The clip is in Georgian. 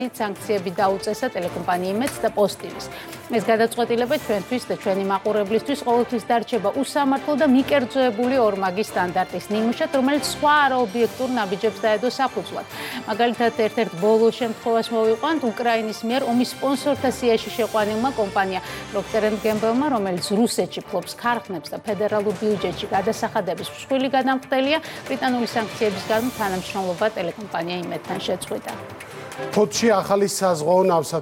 სანქციები დაუწესა ტელეკომპანია იმედს და პოსტივის. ეს გადაწყვეტილება ჩვენთვის და ჩვენი მაყურებლისთვის ყოველთვის დარჩება უსამართლო და მიკერძოებული ორმაგი სტანდარტის ნიმუშად, რომელიც სხვა არაობიექტურ ნაბიჯებს დაედო საფუძვლად. მაგალითად, ერთ-ერთ ბოლო შემთხვევას მოვიყვანთ უკრაინის მიერ ომის სპონსორთა სიაში შეყვანილმა კომპანია Procter & Gamble-მა, რომელიც რუსეთში ფლობს ქარხნებს და ფედერალურ ბიუჯეტში გადასახადების მსხვილი გადამხდელია, ბრიტანული სანქციების გამო თანამშრომლობა ტელეკომპანია იმედთან შეწყვიტა. ფოთში ახალი საზღვაო ნავსადგური